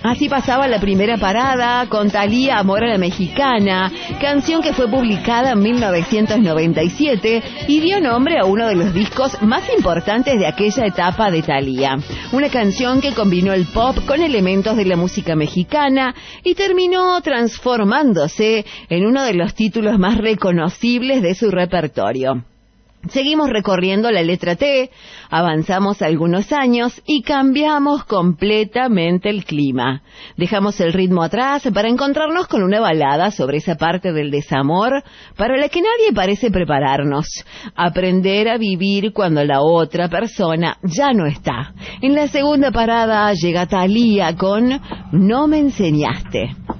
Así pasaba la primera parada con Thalía, Amor a la Mexicana, canción que fue publicada en 1997 y dio nombre a uno de los discos más importantes de aquella etapa de Thalía. Una canción que combinó el pop con elementos de la música mexicana y terminó transformándose en uno de los títulos más reconocibles de su repertorio. Seguimos recorriendo la letra T, avanzamos algunos años y cambiamos completamente el clima. Dejamos el ritmo atrás para encontrarnos con una balada sobre esa parte del desamor para la que nadie parece prepararnos. Aprender a vivir cuando la otra persona ya no está. En la segunda parada llega Thalía con No me enseñaste.